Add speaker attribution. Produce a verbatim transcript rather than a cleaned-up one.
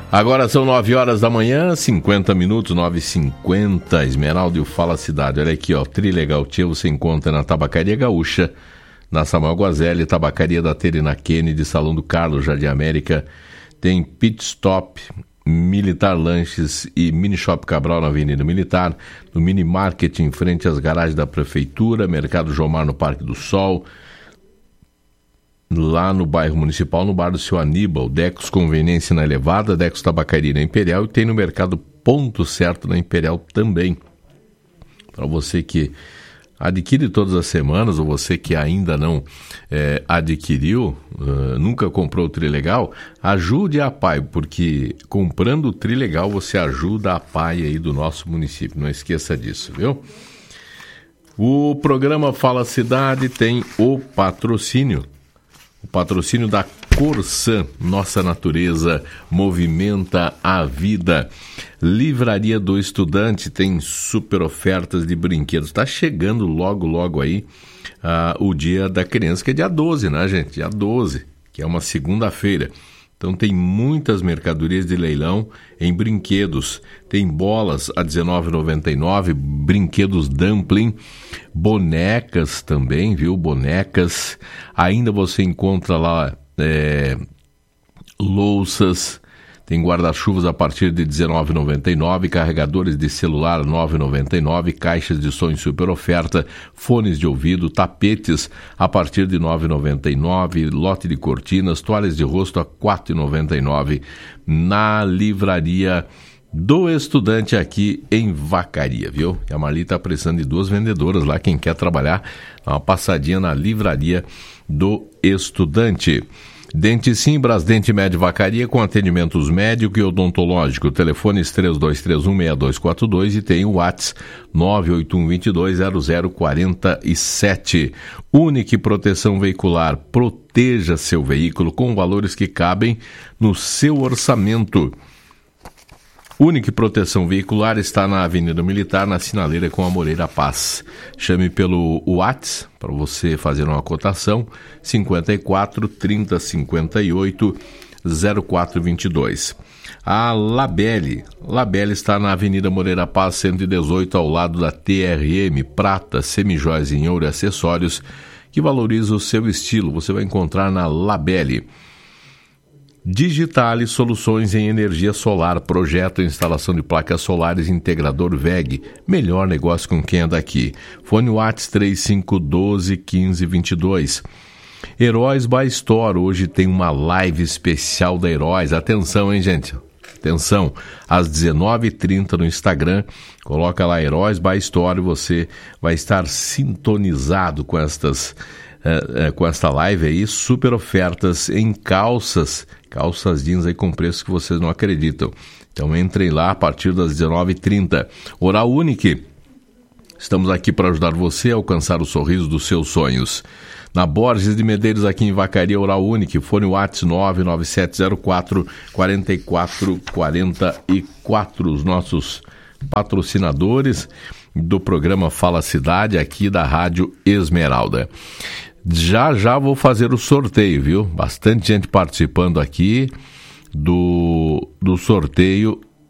Speaker 1: Agora são nove horas da manhã, cinquenta minutos, nove e cinquenta. Esmeralda e o Fala Cidade. Olha aqui, ó, Trilegal Tia você encontra na Tabacaria Gaúcha, na Samuel Guazelli, Tabacaria da Terina Kennedy, Salão do Carlos, Jardim América. Tem Pit Stop, Militar Lanches e Mini Shop Cabral na Avenida Militar, no Mini Market em frente às garagens da Prefeitura, Mercado Jomar no Parque do Sol, lá no bairro Municipal, no bar do Seu Aníbal, Decos Conveniência na Elevada, Decos Tabacaria na Imperial, e tem no Mercado Ponto Certo na Imperial também. Para você que adquire todas as semanas, ou você que ainda não é, adquiriu, uh, nunca comprou o Trilegal, ajude a P A I, porque comprando o Trilegal você ajuda a P A I aí do nosso município, não esqueça disso, viu? O programa Fala Cidade tem o patrocínio, o patrocínio da Corsan, nossa natureza movimenta a vida. Livraria do Estudante tem super ofertas de brinquedos. Está chegando logo, logo aí uh, o dia da criança, que é dia doze, né, gente? Dia doze, que é uma segunda-feira. Então tem muitas mercadorias de leilão em brinquedos. Tem bolas a dezenove reais e noventa e nove centavos, brinquedos dumpling, bonecas também, viu? Bonecas. Ainda você encontra lá é, louças, tem guarda-chuvas a partir de dezenove reais e noventa e nove centavos, carregadores de celular nove reais e noventa e nove centavos, caixas de som em super oferta, fones de ouvido, tapetes a partir de nove reais e noventa e nove centavos, lote de cortinas, toalhas de rosto a quatro reais e noventa e nove centavos na Livraria do Estudante aqui em Vacaria, viu? E a Marli está precisando de duas vendedoras lá, quem quer trabalhar, dá uma passadinha na Livraria do Estudante. Dente Sim, Brasdente Med Vacaria, com atendimentos médico e odontológico. Telefones três dois três um, seis dois quatro dois e tem o WhatsApp nove oito um, dois dois zero zero quatro sete. Unique Proteção Veicular, proteja seu veículo com valores que cabem no seu orçamento. Unique Proteção Veicular está na Avenida Militar, na sinaleira com a Moreira Paz. Chame pelo WhatsApp para você fazer uma cotação, cinquenta e quatro, trinta, cinquenta e oito, zero quatro vinte e dois. A Labelle. Labelle está na Avenida Moreira Paz, cento e dezoito, ao lado da T R M, prata, semijóias em ouro e acessórios que valoriza o seu estilo. Você vai encontrar na Labelle. Digitale Soluções em Energia Solar, projeto e instalação de placas solares, integrador V E G, melhor negócio com quem é daqui. Fone WhatsApp três cinco um dois, quinze, vinte e dois. Heróis by Store, hoje tem uma live especial da Heróis. Atenção, hein, gente? Atenção, às dezenove e trinta no Instagram, coloca lá Heróis by Store e você vai estar sintonizado com estas... É, é, com esta live aí, super ofertas em calças, calças jeans aí com preços que vocês não acreditam. Então entrem lá a partir das dezenove e trinta. Oral Unique, estamos aqui para ajudar você a alcançar o sorriso dos seus sonhos. Na Borges de Medeiros, aqui em Vacaria, Oral Unique, fone WhatsApp nove nove sete zero quatro, quatro quatro quatro quatro. Os nossos patrocinadores do programa Fala Cidade, aqui da Rádio Esmeralda. Já já vou fazer o sorteio, viu? Bastante gente participando aqui do, do sorteio